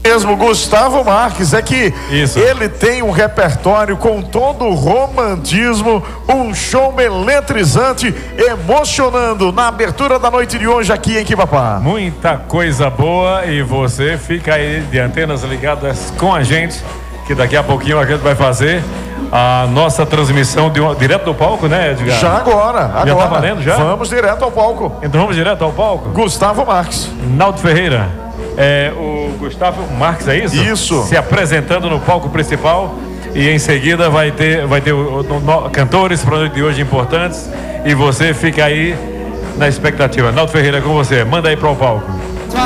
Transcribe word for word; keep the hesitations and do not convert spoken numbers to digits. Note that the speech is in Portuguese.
mesmo, Gustavo Marques, é que Isso. ele tem um repertório com todo o romantismo, um show eletrizante, emocionando na abertura da noite de hoje aqui em Quibapá. Muita coisa boa e você fica aí de antenas ligadas com a gente, que daqui a pouquinho a gente vai fazer a nossa transmissão de, direto do palco, né, Edgar? Já agora, agora. Já tá valendo, já? Vamos direto ao palco. Então vamos direto ao palco? Gustavo Marques. Naldo Ferreira. É, o Gustavo Marques, é isso? Isso. Se apresentando no palco principal e em seguida vai ter, vai ter o, o, o, cantores para a noite de hoje importantes e você fica aí na expectativa. Naldo Ferreira, com você. Manda aí para o palco.